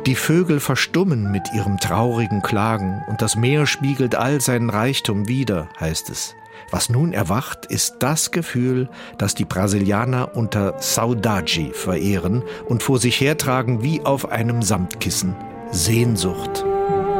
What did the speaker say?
Die Vögel verstummen mit ihrem traurigen Klagen und das Meer spiegelt all seinen Reichtum wider, heißt es. Was nun erwacht, ist das Gefühl, das die Brasilianer unter Saudade verehren und vor sich hertragen wie auf einem Samtkissen. Sehnsucht.